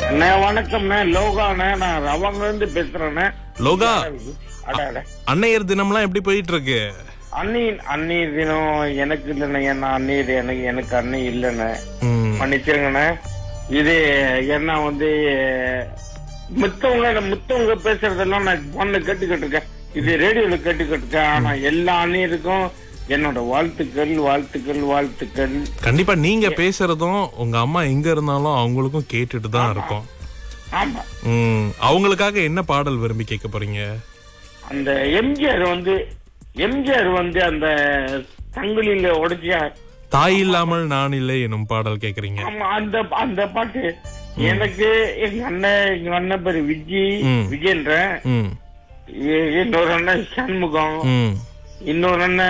அண்ணே வணக்கம்ண்ணே, லோகாண்ணே. நான் ரவங்க இருந்து பேசுறேண்ணே. லோகா, அட அட. அன்னையர் தினம்லாம் எப்படி போயிட்டு இருக்கு? அந்நீர் தினம் எனக்கு இல்லைண்ணே. ஏன்னா அந்நீர் எனக்கு அண்ணி இல்லைண்ணே. ம், மன்னிச்சிருங்கண்ணே. இது என்ன வந்து மித்தவங்க பேசுறதெல்லாம் நான் போன்ல கேட்டுக்கிட்டு இருக்கேன், இது ரேடியோல கேட்டுக்கிட்டு இருக்கேன். ஆனா எல்லா அந்நியருக்கும் என்னோட வாழ்த்துக்கள். கண்டிப்பா நீங்க பேசுறதும் உங்க அம்மா எங்க இருந்தாலும் அவங்களுக்கும் கேட்டுட்டு தான் இருக்கும். ஆமா, அவங்களுக்காக என்ன பாடல் விரும்பி கேட்க போறீங்க? அந்த எம்ஜிஆர் வந்து அந்த சங்கிலியில உடைச்சியா தாய் இல்லாமல் நான் இல்லை எனும் பாடல் கேக்குறீங்க. ஆமா, அந்த பாட்டு எனக்கு எங்க அண்ணன் பேரு விஜயன்ற, ம், இன்னொரு அண்ணன் சண்முகம், ம். இன்னொரு அண்ணன்